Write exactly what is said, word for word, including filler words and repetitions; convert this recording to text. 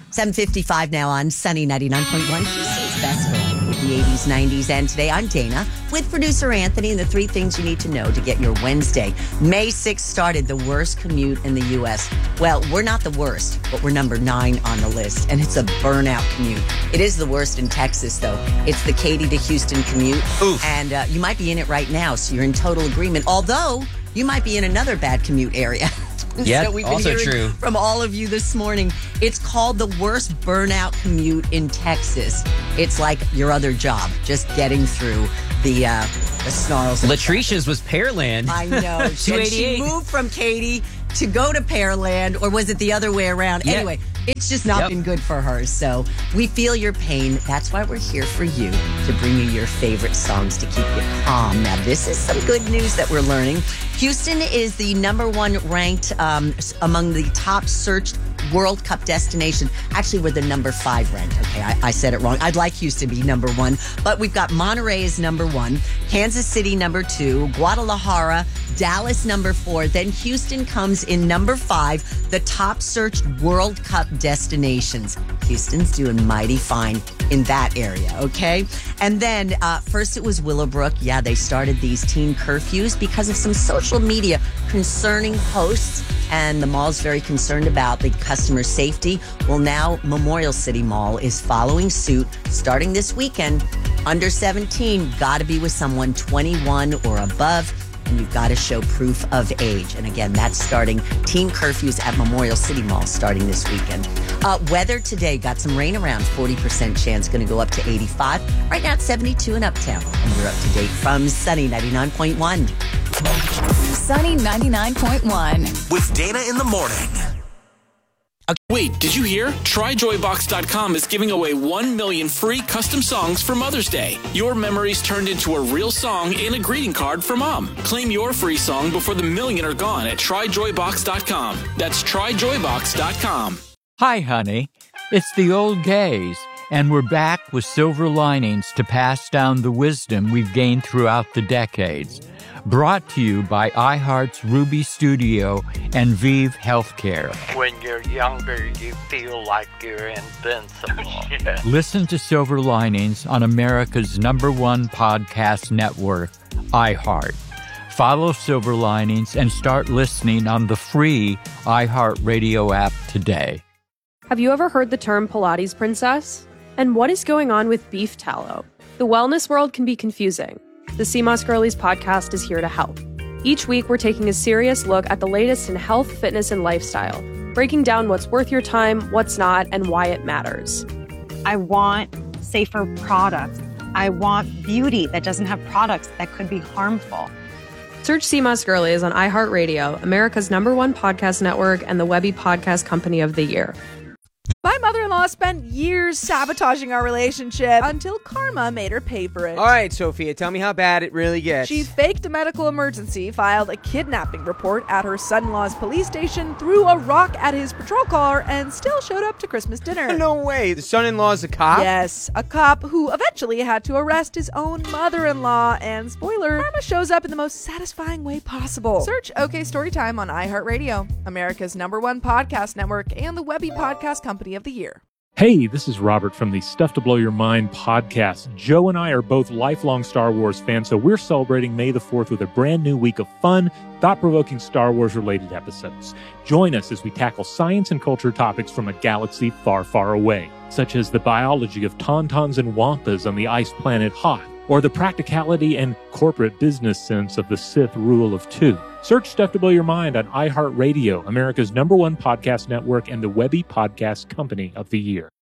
seven fifty-five now on Sunny ninety-nine point one. Houston's best home with the eighties, nineties, and today I'm Dana with producer Anthony and the three things you need to know to get your Wednesday. May sixth started the worst commute in the U S. Well, we're not the worst, but we're number nine on the list, and it's a burnout commute. It is the worst in Texas, though. It's the Katy to Houston commute, Oof. and uh, you might be in it right now, so you're in total agreement, although you might be in another bad commute area. Yeah, so we've been also hearing true. from all of you this morning. It's called the worst burnout commute in Texas. It's like your other job, just getting through the uh, the snarls. Latricia's was Pearland. I know. two eighty-eight. And she moved from Katy to go to Pearland, or was it the other way around? Yeah. Anyway, it's just not Yep. been good for her. So we feel your pain. That's why we're here for you, to bring you your favorite songs to keep you calm. Now, this is some good news that we're learning. Houston is the number one ranked um, among the top searched World Cup destination. Actually, we're the number five ranked. Okay, I, I said it wrong. I'd like Houston to be number one, but we've got Monterey is number one, Kansas City number two, Guadalajara, Dallas number four, then Houston comes in number five, the top searched World Cup destinations. Houston's doing mighty fine in that area, okay? And then uh, first it was Willowbrook. Yeah, they started these teen curfews because of some social media concerning posts, and the mall's very concerned about the customer safety. Well, now Memorial City Mall is following suit starting this weekend. Under seventeen, got to be with someone twenty-one or above, and you've got to show proof of age. And again, that's starting teen curfews at Memorial City Mall starting this weekend. Uh, weather today, got some rain around, forty percent chance, going to go up to eighty-five. Right now it's seventy-two in Uptown. And you're up to date from Sunny ninety-nine point one. Sunny ninety-nine point one. With Dana in the morning. Wait, did you hear? Try Joy Box dot com is giving away one million free custom songs for Mother's Day. Your memories turned into a real song and a greeting card for Mom. Claim your free song before the million are gone at Try Joy Box dot com. That's Try Joy Box dot com. Hi, honey. It's the old gays, and we're back with silver linings to pass down the wisdom we've gained throughout the decades. Brought to you by iHeart's Ruby Studio and Vive Healthcare. When you're younger, you feel like you're invincible. Yeah. Listen to Silver Linings on America's number one podcast network, iHeart. Follow Silver Linings and start listening on the free iHeartRadio app today. Have you ever heard the term Pilates princess? And what is going on with beef tallow? The wellness world can be confusing. The C M O S Girlies podcast is here to help. Each week, we're taking a serious look at the latest in health, fitness, and lifestyle, breaking down what's worth your time, what's not, and why it matters. I want safer products. I want beauty that doesn't have products that could be harmful. Search C M O S Girlies on iHeartRadio, America's number one podcast network, and the Webby Podcast Company of the Year. My mother-in-law spent years sabotaging our relationship until karma made her pay for it. All right, Sophia, tell me how bad it really gets. She faked a medical emergency, filed a kidnapping report at her son-in-law's police station, threw a rock at his patrol car, and still showed up to Christmas dinner. No way. The son-in-law's a cop? Yes, a cop who eventually had to arrest his own mother-in-law. And spoiler, karma shows up in the most satisfying way possible. Search OK Storytime on iHeartRadio, America's number one podcast network, and the Webby Podcast Company of the Year. Hey, this is Robert from the Stuff to Blow Your Mind podcast. Joe and I are both lifelong Star Wars fans, so we're celebrating May the fourth with a brand new week of fun, thought-provoking Star Wars-related episodes. Join us as we tackle science and culture topics from a galaxy far, far away, such as the biology of tauntauns and wampas on the ice planet Hoth, or the practicality and corporate business sense of the Sith rule of two. Search Stuff to Blow Your Mind on iHeartRadio, America's number one podcast network, and the Webby Podcast Company of the Year.